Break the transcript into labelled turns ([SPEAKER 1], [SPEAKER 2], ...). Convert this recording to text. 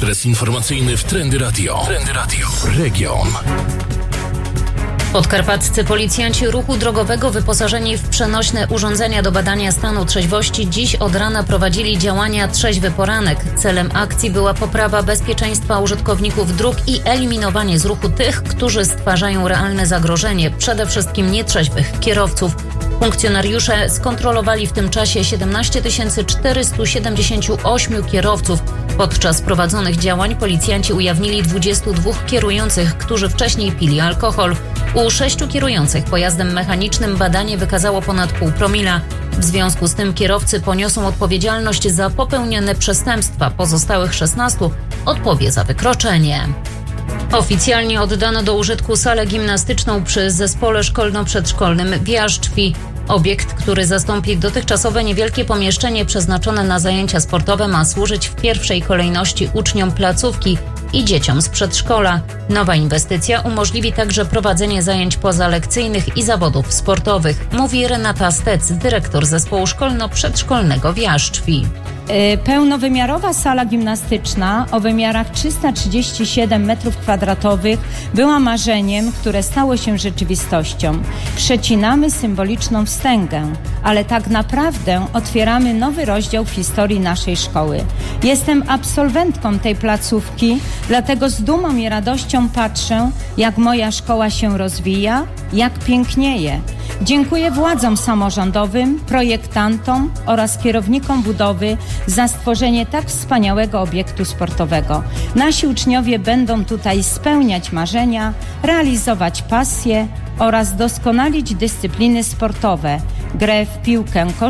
[SPEAKER 1] Ekspres informacyjny w Trendy Radio. Trendy Radio. Region.
[SPEAKER 2] Podkarpaccy policjanci ruchu drogowego wyposażeni w przenośne urządzenia do badania stanu trzeźwości dziś od rana prowadzili działania Trzeźwy Poranek. Celem akcji była poprawa bezpieczeństwa użytkowników dróg i eliminowanie z ruchu tych, którzy stwarzają realne zagrożenie, przede wszystkim nietrzeźwych kierowców. Funkcjonariusze skontrolowali w tym czasie 17 478 kierowców. Podczas prowadzonych działań policjanci ujawnili 22 kierujących, którzy wcześniej pili alkohol. U 6 kierujących pojazdem mechanicznym badanie wykazało ponad 0,5 promila. W związku z tym kierowcy poniosą odpowiedzialność za popełnione przestępstwa. Pozostałych 16 odpowie za wykroczenie. Oficjalnie oddano do użytku salę gimnastyczną przy zespole szkolno-przedszkolnym w Jaszczwi. Obiekt, który zastąpi dotychczasowe niewielkie pomieszczenie przeznaczone na zajęcia sportowe, ma służyć w pierwszej kolejności uczniom placówki i dzieciom z przedszkola. Nowa inwestycja umożliwi także prowadzenie zajęć pozalekcyjnych i zawodów sportowych, mówi Renata Stec, dyrektor zespołu szkolno-przedszkolnego w Jaszczwi.
[SPEAKER 3] Pełnowymiarowa sala gimnastyczna o wymiarach 337 m2 była marzeniem, które stało się rzeczywistością. Przecinamy symboliczną wstęgę, ale tak naprawdę otwieramy nowy rozdział w historii naszej szkoły. Jestem absolwentką tej placówki, dlatego z dumą i radością patrzę, jak moja szkoła się rozwija, jak pięknieje. Dziękuję władzom samorządowym, projektantom oraz kierownikom budowy za stworzenie tak wspaniałego obiektu sportowego. Nasi uczniowie będą tutaj spełniać marzenia, realizować pasje oraz doskonalić dyscypliny sportowe, grę w piłkę